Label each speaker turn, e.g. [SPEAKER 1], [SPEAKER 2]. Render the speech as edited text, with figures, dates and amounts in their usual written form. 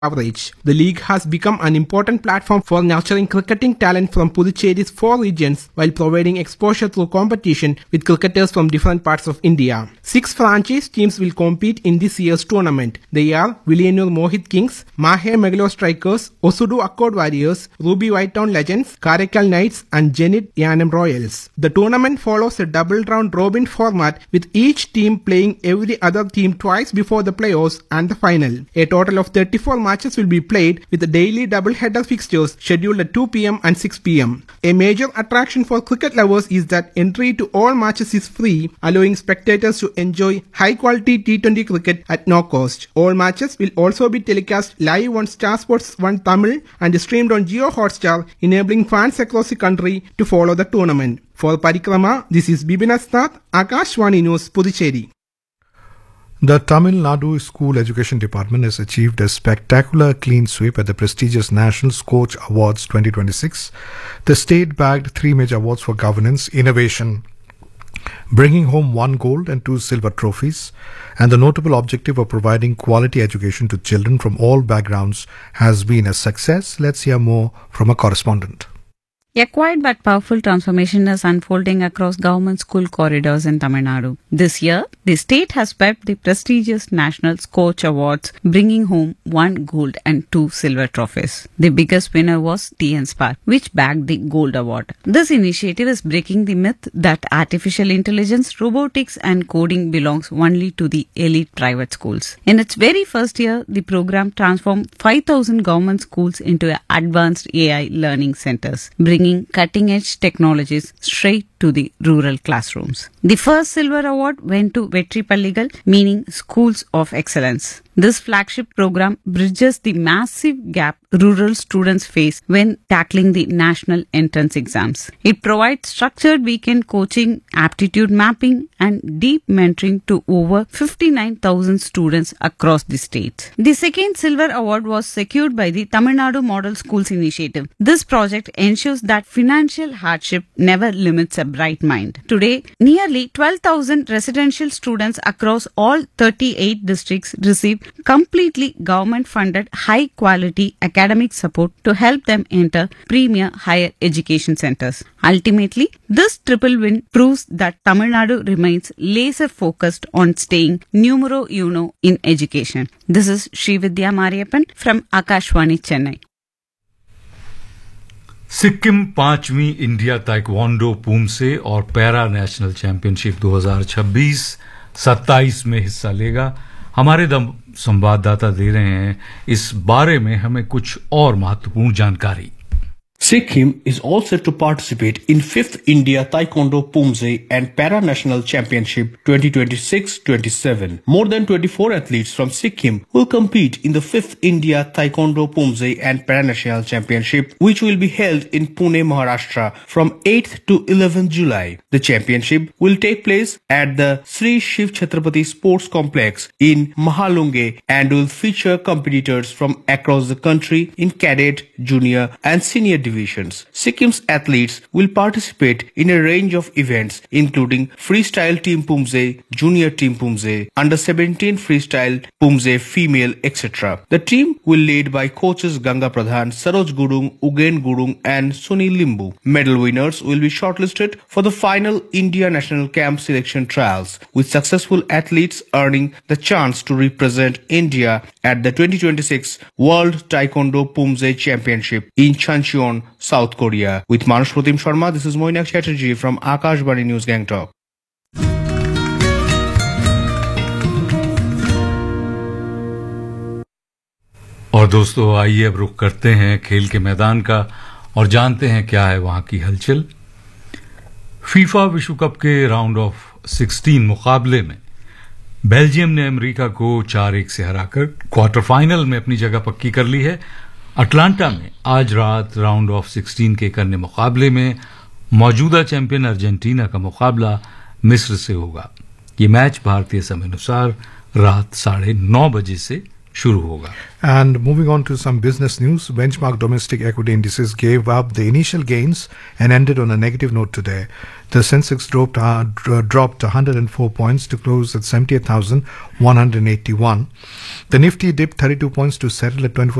[SPEAKER 1] coverage. The league has become an important platform for nurturing cricketing talent from Puducherry's 4 regions while providing exposure through competition with cricketers from different parts of India. 6 franchise teams will compete in this year's tournament. They are Villiannur Mohit Kings, Mahe Megalo Strikers, Osudu Accord Warriors, Ruby Whitetown Legends, Karaikal Knights and Zenit Yanam Royals. The tournament follows a double round robin format with each team playing every other team twice before the playoffs and the final. A total of 34 matches will be played with the daily double-header fixtures scheduled at 2 p.m. and 6 p.m. A major attraction for cricket lovers is that entry to all matches is free, allowing spectators to enjoy high-quality T20 cricket at no cost. All matches will also be telecast live on Star Sports 1 Tamil and streamed on Jio Hotstar, enabling fans across the country to follow the tournament. For Parikrama, this is Bibin Asnath, Akashvani News, Puducherry.
[SPEAKER 2] The Tamil Nadu School Education Department has achieved a spectacular clean sweep at the prestigious National Coach Awards 2026. The state bagged 3 major awards for governance, innovation, bringing home 1 gold and 2 silver trophies, and the notable objective of providing quality education to children from all backgrounds has been a success. Let's hear more from a correspondent.
[SPEAKER 3] A quiet but powerful transformation is unfolding across government school corridors in Tamil Nadu. This year, the state has swept the prestigious National Coach Awards, bringing home 1 gold and 2 silver trophies. The biggest winner was TN Spark, which bagged the gold award. This initiative is breaking the myth that artificial intelligence, robotics and coding belongs only to the elite private schools. In its very first year, the program transformed 5,000 government schools into advanced AI learning centers, bringing cutting-edge technologies straight to the rural classrooms. The first silver award went to Vetri Palligal, meaning Schools of Excellence. This flagship program bridges the massive gap rural students face when tackling the national entrance exams. It provides structured weekend coaching, aptitude mapping, and deep mentoring to over 59,000 students across the state. The second silver award was secured by the Tamil Nadu Model Schools Initiative. This project ensures that financial hardship never limits a bright mind. Today, nearly 12,000 residential students across all 38 districts receive completely government-funded, high-quality academic support to help them enter premier higher education centers. Ultimately, this triple win proves that Tamil Nadu remains laser-focused on staying numero uno in education. This is Srividya Mariappan from Akashvani, Chennai.
[SPEAKER 4] Sikkim 5वीं India taekwondo poomsae और para national championship 2026-27 में हिस्सा लेगा. हमारे संवाददाता दे रहे हैं इस बारे में हमें कुछ और महत्वपूर्ण जानकारी.
[SPEAKER 5] Sikkim is all set to participate in 5th India Taekwondo Poomsae and Para-National Championship 2026-27. More than 24 athletes from Sikkim will compete in the 5th India Taekwondo Poomsae and Para-National Championship, which will be held in Pune, Maharashtra from 8th to 11th July. The championship will take place at the Sri Shiv Chhatrapati Sports Complex in Mahalunge and will feature competitors from across the country in cadet, junior and senior divisions. Sikkim's athletes will participate in a range of events including Freestyle Team Poomsae, Junior Team Poomsae, Under-17 Freestyle Poomsae Female, etc. The team will lead by coaches Ganga Pradhan, Saroj Gurung, Ugen Gurung and Suni Limbu. Medal winners will be shortlisted for the final India National Camp selection trials, with successful athletes earning the chance to represent India at the 2026 World Taekwondo Poomsae Championship in Chuncheon, South Korea. With Manush Pratim Sharma, this is Moinak Chatterjee from Akashvani News Gangtok.
[SPEAKER 4] और दोस्तों, आइए अब रुख करते हैं खेल के मैदान का और जानते हैं क्या है वहां की हलचल. फीफा विश्व कप के राउंड ऑफ 16 मुकाबले में बेल्जियम ने अमेरिका को 4-1 से हराकर क्वार्टर फाइनल में अपनी जगह पक्की कर ली है. अटलांटा में आज रात राउंड ऑफ 16 के करने मुकाबले में मौजूदा चैंपियन अर्जेंटीना का मुकाबला मिस्र से होगा. ये मैच भारतीय समय अनुसार रात 9:30 बजे से शुरू होगा।
[SPEAKER 2] And moving on to some business news, benchmark domestic equity indices gave up the initial gains and ended on a negative note today. The Sensex dropped 104 points to close at 78,181. The Nifty dipped 32 points to settle at 24,000.